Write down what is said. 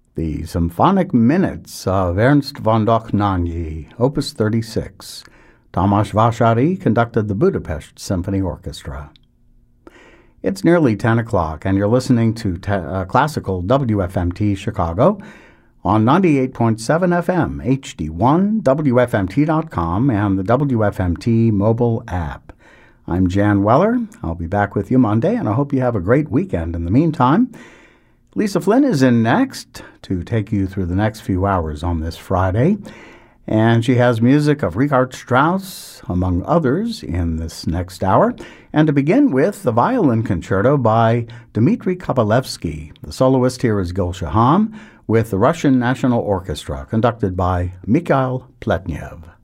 The Symphonic Minutes of Ernst von Dohnanyi, Opus 36. Tamás Vásárhelyi conducted the Budapest Symphony Orchestra. It's nearly 10 o'clock, and you're listening to classical WFMT Chicago on 98.7 FM, HD1, WFMT.com, and the WFMT mobile app. I'm Jan Weller. I'll be back with you Monday, and I hope you have a great weekend. In the meantime, Lisa Flynn is in next to take you through the next few hours on this Friday, and she has music of Richard Strauss, among others, in this next hour. And to begin with, the violin concerto by Dmitry Kabalevsky. The soloist here is Gul Shaham with the Russian National Orchestra, conducted by Mikhail Pletnev.